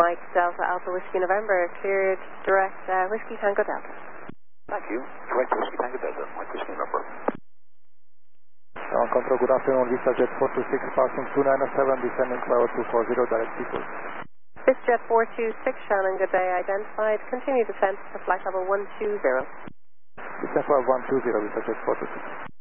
Mike Delta Alpha Whiskey November, cleared direct Whiskey Tango Delta. Thank you. Direct Whiskey Tango Delta, Mike Whiskey November. Ground control, good afternoon. VistaJet 426, passing 297, descending cloud 240, direct people. VistaJet 426, Shannon, good day, identified. Continue descent to flight level 120. Descent for 120, VistaJet 426.